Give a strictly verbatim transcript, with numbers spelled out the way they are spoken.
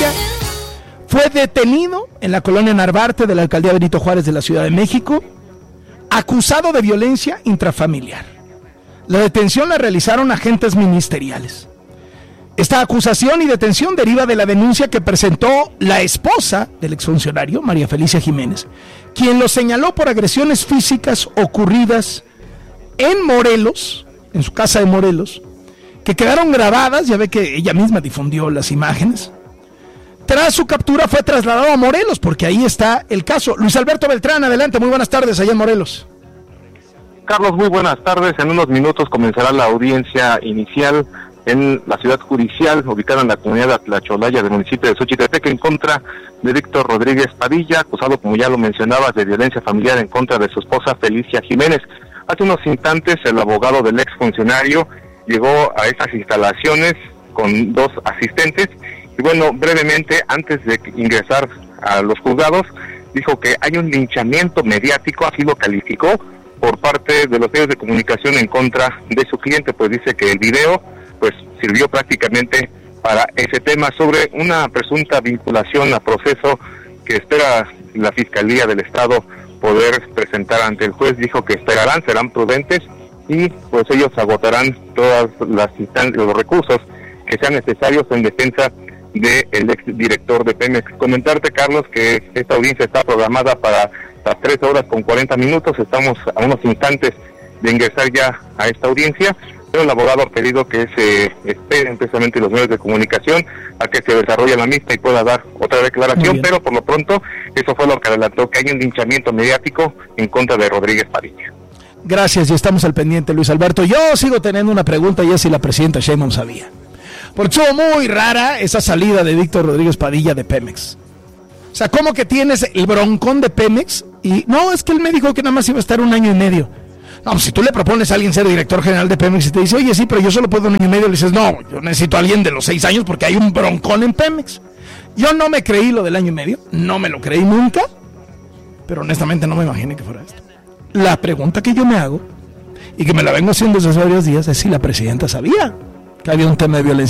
Padilla fue detenido en la colonia Narvarte de la alcaldía Benito Juárez de la Ciudad de México, acusado de violencia intrafamiliar. La detención la realizaron agentes ministeriales. Esta acusación y detención deriva de la denuncia que presentó la esposa del exfuncionario, María Felicia Jiménez, quien lo señaló por agresiones físicas ocurridas en Morelos, en su casa de Morelos, que quedaron grabadas, ya ve que ella misma difundió las imágenes. Tras su captura fue trasladado a Morelos, porque ahí está el caso. Luis Alberto Beltrán, adelante, muy buenas tardes allá en Morelos. Carlos, muy buenas tardes. En unos minutos comenzará la audiencia inicial en la ciudad judicial, ubicada en la comunidad de Atlacholaya del municipio de Xochitepec, en contra de Víctor Rodríguez Padilla, acusado, como ya lo mencionabas, de violencia familiar en contra de su esposa Felicia Jiménez. Hace unos instantes el abogado del exfuncionario llegó a estas instalaciones con dos asistentes y bueno, brevemente, antes de ingresar a los juzgados, dijo que hay un linchamiento mediático, así lo calificó, por parte de los medios de comunicación en contra de su cliente, pues dice que el video pues sirvió prácticamente para ese tema, sobre una presunta vinculación a proceso que espera la Fiscalía del Estado poder presentar ante el juez. Dijo que esperarán, serán prudentes y pues ellos agotarán todas las instancias, los recursos que sean necesarios en defensa del ex director de Pemex. Comentarte, Carlos, que esta audiencia está programada para las tres horas con cuarenta minutos, estamos a unos instantes de ingresar ya a esta audiencia, pero el abogado ha pedido que se esperen precisamente los medios de comunicación a que se desarrolle la misma y pueda dar otra declaración, pero por lo pronto eso fue lo que adelantó, que hay un linchamiento mediático en contra de Rodríguez Padilla. Gracias, y estamos al pendiente, Luis Alberto. Yo sigo teniendo una pregunta, y es si la presidenta Sheinbaum sabía. Porque estuvo muy rara esa salida de Víctor Rodríguez Padilla de Pemex. O sea, ¿cómo que tienes el broncón de Pemex? Y no, es que él me dijo que nada más iba a estar un año y medio. No, pues si tú le propones a alguien ser director general de Pemex y te dice, oye, sí, pero yo solo puedo un año y medio, le dices, no, yo necesito a alguien de los seis años porque hay un broncón en Pemex. Yo no me creí lo del año y medio, no me lo creí nunca, pero honestamente no me imaginé que fuera esto. La pregunta que yo me hago, y que me la vengo haciendo desde hace varios días, es si la presidenta sabía que había un tema de violencia